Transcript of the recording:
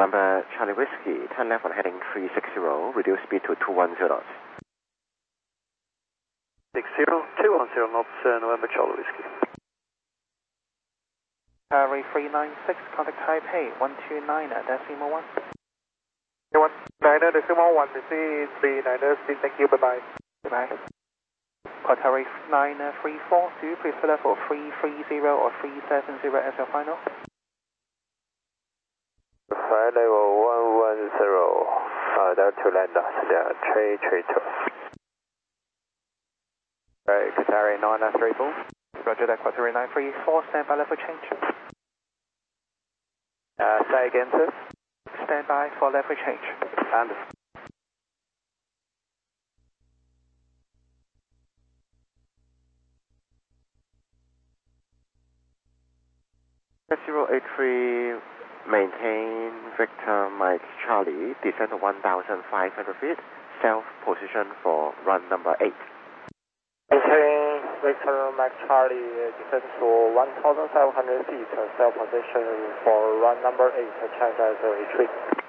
November Charlie Whiskey, turn left on heading 360, reduce speed to 210 knots. 60, 210 knots, November Charlie Whiskey. Harry 396, contact Taipei 129.1. 129.1, this is 390, thank you, bye-bye. Bye-bye. Contact Harry 934, do you please fill for 330 or 370 as your final? Flight level 110, down to land, trade 12. Right, Qatari 934. Roger that, Qatari 934, stand by level change. Say again, sir. Stand by for level change. And 083, maintain Victor Mike Charlie, descend to 1,500 feet, self position for run number 8. Maintain Victor Mike Charlie, descend to 1,500 feet, self position for run number 8, China 083.